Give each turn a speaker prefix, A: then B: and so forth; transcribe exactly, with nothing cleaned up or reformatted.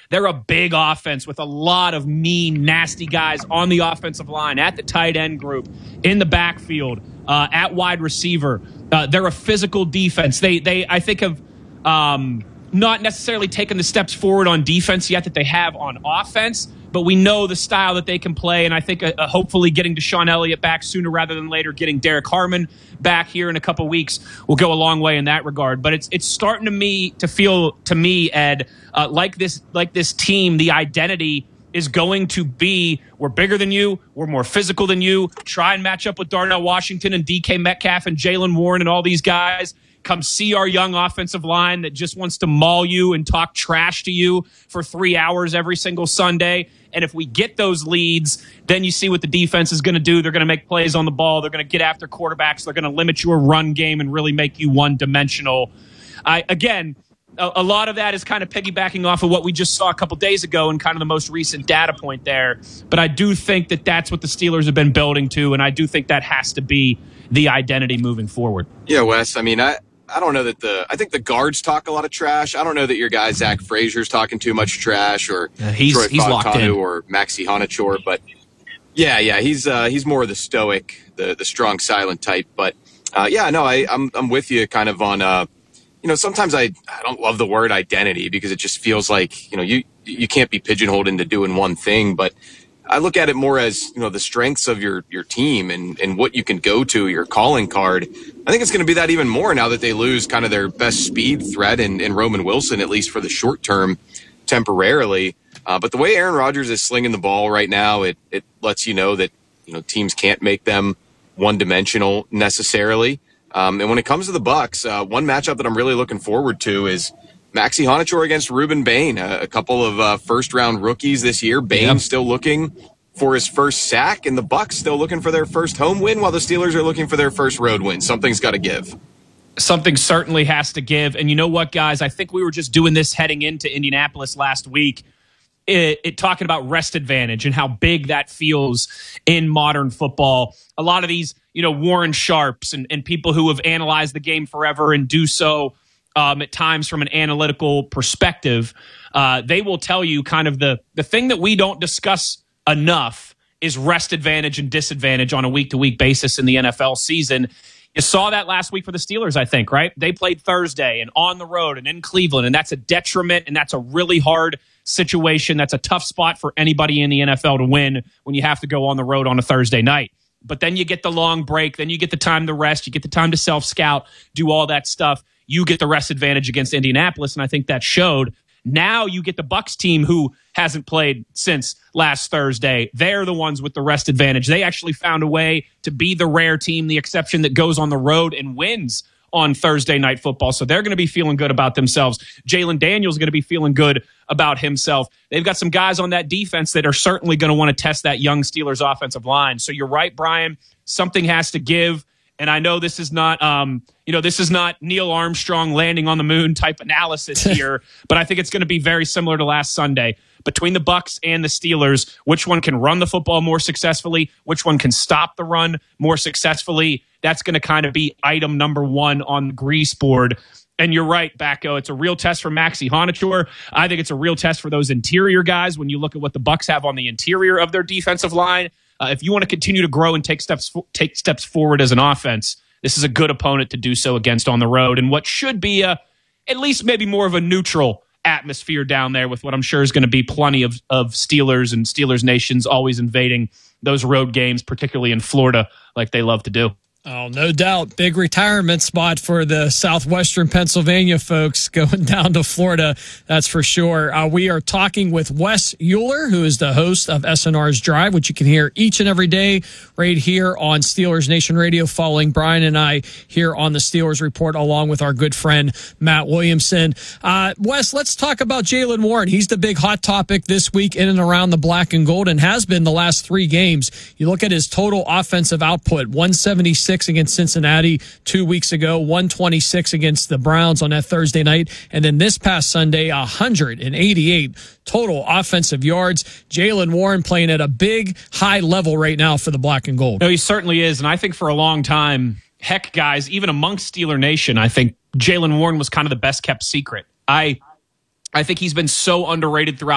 A: They're a big offense with a lot of mean, nasty guys on the offensive line, at the tight end group, in the backfield, uh, at wide receiver. Uh, they're a physical defense. They, they I think, have um, not necessarily taken the steps forward on defense yet that they have on offense, but we know the style that they can play, and I think uh, hopefully getting Deshaun Elliott back sooner rather than later, getting Derek Harmon back here in a couple weeks will go a long way in that regard. But it's it's starting to me to feel to me, Ed, uh, like this like this team, the identity is going to be, we're bigger than you, we're more physical than you, try and match up with Darnell Washington and D K Metcalf and Jaylen Warren and all these guys. Come see our young offensive line that just wants to maul you and talk trash to you for three hours every single Sunday. And if we get those leads, then you see what the defense is going to do. They're going to make plays on the ball. They're going to get after quarterbacks. They're going to limit your run game and really make you one-dimensional. I, again, a, a lot of that is kind of piggybacking off of what we just saw a couple days ago and kind of the most recent data point there. But I do think that that's what the Steelers have been building to, and I do think that has to be the identity moving forward.
B: Yeah, Wes, I mean, I... I don't know that the – I think the guards talk a lot of trash. I don't know that your guy Zach Frazier's talking too much trash, or
A: yeah, he's,
B: Troy
A: he's locked in.
B: Or Maxi Honachor. But, yeah, yeah, he's uh, he's more of the stoic, the the strong, silent type. But, uh, yeah, no, I, I'm I'm with you kind of on uh, – you know, sometimes I, I don't love the word identity because it just feels like, you know, you you can't be pigeonholed into doing one thing. But I look at it more as, you know, the strengths of your, your team and, and what you can go to, your calling card. I think it's going to be that even more now that they lose kind of their best speed threat in, in Roman Wilson, at least for the short term, temporarily. Uh, but the way Aaron Rodgers is slinging the ball right now, it, it lets you know that, you know, teams can't make them one-dimensional necessarily. Um, and when it comes to the Bucs, uh, one matchup that I'm really looking forward to is Maxi Honachor against Ruben Bain, a, a couple of uh, first-round rookies this year. Bain yep. still looking for his first sack, and the Bucs still looking for their first home win, while the Steelers are looking for their first road win. Something's got to give.
A: Something certainly has to give. And you know what, guys? I think we were just doing this heading into Indianapolis last week, it, it talking about rest advantage and how big that feels in modern football. A lot of these, you know, Warren Sharps and, and people who have analyzed the game forever and do so Um, at times from an analytical perspective, uh, they will tell you kind of the, the thing that we don't discuss enough is rest advantage and disadvantage on a week-to-week basis in the N F L season. You saw that last week for the Steelers, I think, right? They played Thursday and on the road and in Cleveland, and that's a detriment, and that's a really hard situation. That's a tough spot for anybody in the N F L to win when you have to go on the road on a Thursday night. But then you get the long break, then you get the time to rest, you get the time to self-scout, do all that stuff. You get the rest advantage against Indianapolis, and I think that showed. Now you get the Bucs team who hasn't played since last Thursday. They're the ones with the rest advantage. They actually found a way to be the rare team, the exception that goes on the road and wins on Thursday Night Football. So they're going to be feeling good about themselves. Jalen Daniels is going to be feeling good about himself. They've got some guys on that defense that are certainly going to want to test that young Steelers offensive line. So you're right, Brian. Something has to give. And I know this is not, um, you know, this is not Neil Armstrong landing on the moon type analysis here, but I think it's going to be very similar to last Sunday. Between the Bucs and the Steelers, which one can run the football more successfully, which one can stop the run more successfully, that's going to kind of be item number one on the grease board. And you're right, Backo. It's a real test for Maxi Honachor. I think it's a real test for those interior guys when you look at what the Bucs have on the interior of their defensive line. Uh, if you want to continue to grow and take steps take steps forward as an offense, this is a good opponent to do so against on the road. And what should be a, at least maybe more of a neutral atmosphere down there with what I'm sure is going to be plenty of, of Steelers and Steelers nations always invading those road games, particularly in Florida, like they love to do.
C: Oh, no doubt. Big retirement spot for the southwestern Pennsylvania folks going down to Florida. That's for sure. Uh, we are talking with Wes Euler, who is the host of S N R's Drive, which you can hear each and every day right here on Steelers Nation Radio, following Brian and I here on the Steelers Report, along with our good friend Matt Williamson. Uh, Wes, let's talk about Jaylen Warren. He's the big hot topic this week in and around the black and gold, and has been the last three games. You look at his total offensive output, one seventy-six against Cincinnati two weeks ago, one twenty-six against the Browns on that Thursday night, and then this past Sunday, one hundred eighty-eight total offensive yards. Jaylen Warren playing at a big, high level right now for the black and gold.
A: No, he certainly is, and I think for a long time, heck, guys, even amongst Steeler Nation, I think Jaylen Warren was kind of the best-kept secret. I, I think he's been so underrated throughout